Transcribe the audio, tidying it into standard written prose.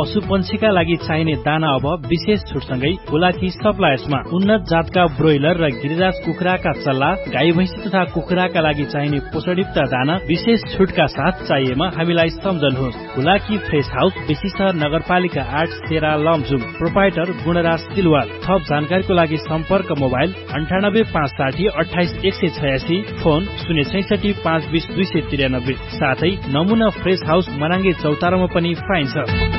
पशुपन्छीका लागि चाहिने दाना अब विशेष छुटसँगै हुलाकी सप्लायर्समा उन्नत जातका ब्रोइलर र गिरिराज कुखुराका चल्ला, गाई भैँसी तथा कुखुराका लागि चाहिने पोषणयुक्त दाना विशेष छुटका साथ चाहिएमा हामीलाई सम्झनुहोस्। हुलाकी फ्रेश हाउस, बेसी सहर नगरपालिका 8, सेरा लमजुङ। प्रोपाइटर गुणराज सिलवाल। थप जानकारीको लागि सम्पर्क मोबाइल 98 560 28 186, फोन 066 520 293। साथै नमुना फ्रेश हाउस मनाङ्गे चौतारामा पनि पाइन्छ।